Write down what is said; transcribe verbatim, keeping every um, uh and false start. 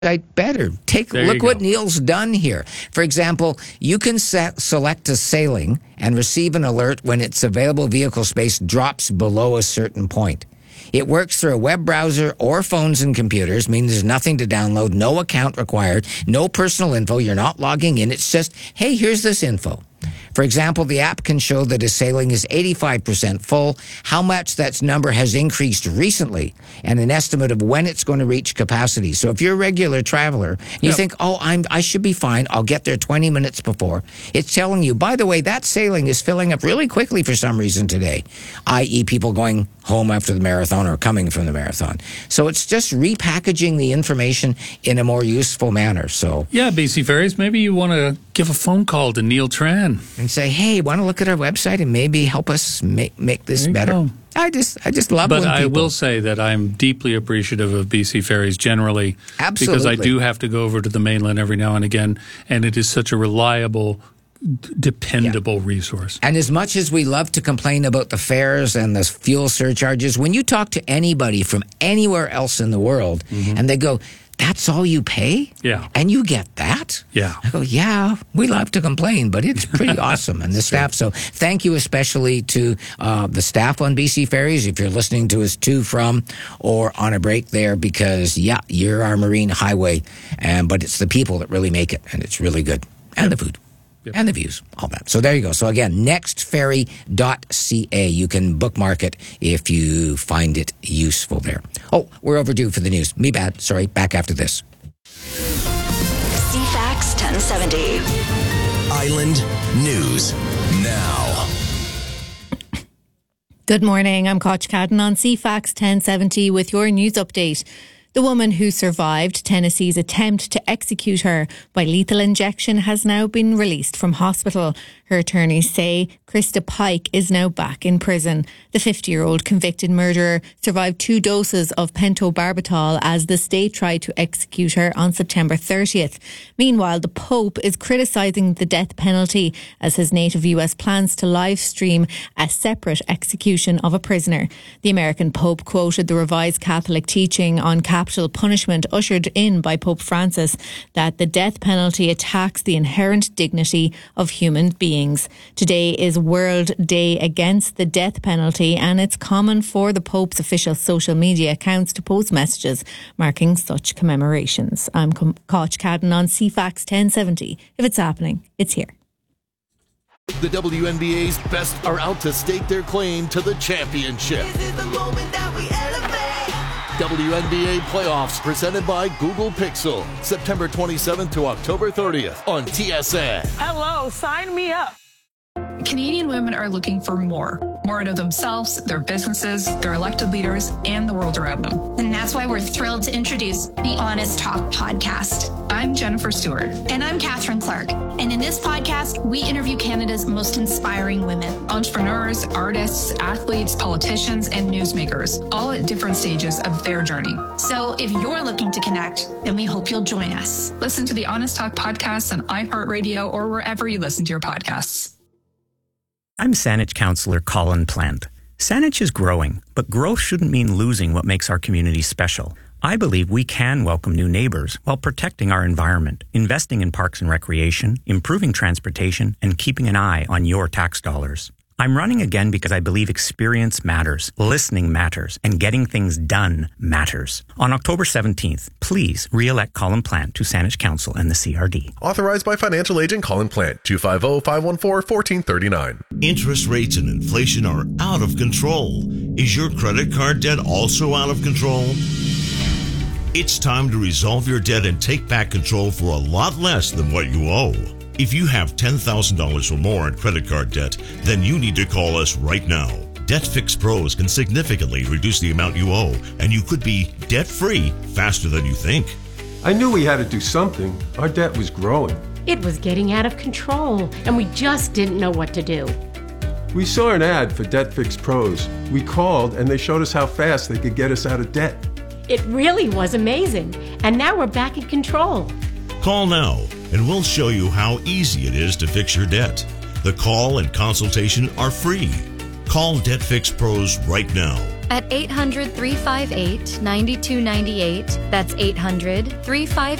better. Take There look you what go. Neil's done here. For example, you can set, select a sailing and receive an alert when its available vehicle space drops below a certain point. It works through a web browser or phones and computers, meaning there's nothing to download, no account required, no personal info. You're not logging in. It's just, hey, here's this info. For example, the app can show that a sailing is eighty-five percent full, how much that number has increased recently, and an estimate of when it's going to reach capacity. So if you're a regular traveler, you Yep. think, oh, I'm, I should be fine. I'll get there twenty minutes before. It's telling you, by the way, that sailing is filling up really quickly for some reason today, that is people going home after the marathon or coming from the marathon. So it's just repackaging the information in a more useful manner. So Yeah, B C Ferries, maybe you want to give a phone call to Neil Tran. and say, hey, want to look at our website and maybe help us make make this There you better. go. I just I just love But when I people, will say that I'm deeply appreciative of B C Ferries generally. Because I Absolutely. do have to go over to the mainland every now and again, and it is such a reliable, d- dependable resource. And as much as we love to complain about the fares and the fuel surcharges, when you talk to anybody from anywhere else in the world and they go, that's all you pay? Yeah. And you get that? Yeah. I go, yeah, we love to complain, but it's pretty awesome. And the staff, so thank you especially to uh, the staff on B C Ferries, if you're listening to us to, from, or on a break there, because, yeah, you're our marine highway, and but it's the people that really make it, and it's really good. And Yep. the food. Yep. And the views, all that. So there you go. So again, next ferry dot c a. You can bookmark it if you find it useful there. Oh, we're overdue for the news. Me bad. Sorry. Back after this. C FAX ten seventy. Island News Now. Good morning, I'm Koch Cadden on C FAX ten seventy with your news update. The woman who survived Tennessee's attempt to execute her by lethal injection has now been released from hospital. Her attorneys say Krista Pike is now back in prison. The fifty-year-old convicted murderer survived two doses of pentobarbital as the state tried to execute her on September thirtieth. Meanwhile, the Pope is criticising the death penalty as his native U S plans to live stream a separate execution of a prisoner. The American Pope quoted the revised Catholic teaching on capital punishment ushered in by Pope Francis that the death penalty attacks the inherent dignity of human beings. Today is World Day Against the Death Penalty, and it's common for the Pope's official social media accounts to post messages marking such commemorations. I'm Koch Cadden on C FAX ten seventy. If it's happening, it's here. The W N B A's best are out to stake their claim to the championship. This is the moment that we elevate. W N B A playoffs presented by Google Pixel, September twenty-seventh to October thirtieth on T S N. Hello, sign me up. Canadian women are looking for more. More out of themselves, their businesses, their elected leaders, and the world around them. And that's why we're thrilled to introduce the Honest Talk podcast. I'm Jennifer Stewart. And I'm Catherine Clark. And in this podcast, we interview Canada's most inspiring women. Entrepreneurs, artists, athletes, politicians, and newsmakers, all at different stages of their journey. So if you're looking to connect, then we hope you'll join us. Listen to the Honest Talk podcast on iHeartRadio or wherever you listen to your podcasts. I'm Saanich Councillor Colin Plant. Saanich is growing, but growth shouldn't mean losing what makes our community special. I believe we can welcome new neighbours while protecting our environment, investing in parks and recreation, improving transportation, and keeping an eye on your tax dollars. I'm running again because I believe experience matters, listening matters, and getting things done matters. On October seventeenth, please re-elect Colin Plant to Saanich Council and the C R D. Authorized by financial agent Colin Plant, two five zero, five one four, one four three nine. Interest rates and inflation are out of control. Is your credit card debt also out of control? It's time to resolve your debt and take back control for a lot less than what you owe. If you have ten thousand dollars or more in credit card debt, then you need to call us right now. DebtFix Pros can significantly reduce the amount you owe, and you could be debt-free faster than you think. I knew we had to do something. Our debt was growing. It was getting out of control, and we just didn't know what to do. We saw an ad for DebtFix Pros. We called, and they showed us how fast they could get us out of debt. It really was amazing, and now we're back in control. Call now, and we'll show you how easy it is to fix your debt. The call and consultation are free. Call DebtFix Pros right now at eight hundred, three five eight, nine two nine eight. That's eight hundred, three five